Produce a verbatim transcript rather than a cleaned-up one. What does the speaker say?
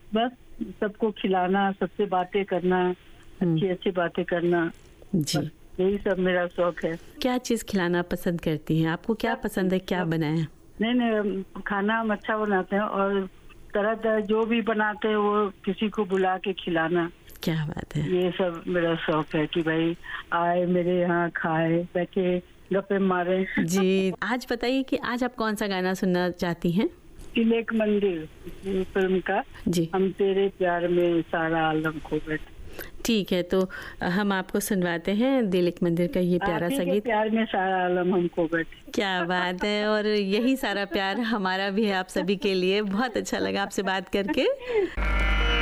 बस सबको खिलाना, सबसे बातें करना, अच्छी अच्छी बातें करना, जी। यही सब मेरा शौक है। क्या चीज़ खिलाना पसंद करती हैं? आपको क्या पसंद है, क्या बनाएं? नहीं नहीं, खाना हम अच्छा बनाते हैं और तरह तरह जो भी बनाते हैं वो किसी को बुला के खिलाना। क्या बात है। ये सब मेरा शौक है कि भाई आए मेरे यहाँ, खाए, बैठे, गप्पे मारे। जी, आज बताइए कि आज आप कौन सा गाना सुनना चाहती हैं? दिल एक मंदिर फिल्म का जी। हम तेरे प्यार में सारा आलम खो बैठे। ठीक है, तो हम आपको सुनवाते हैं दिल एक मंदिर का ये प्यारा सा गीत। प्यार में सारा आलम हमको बैठे। क्या बात है, और यही सारा प्यार हमारा भी है आप सभी के लिए। बहुत अच्छा लगा आपसे बात करके।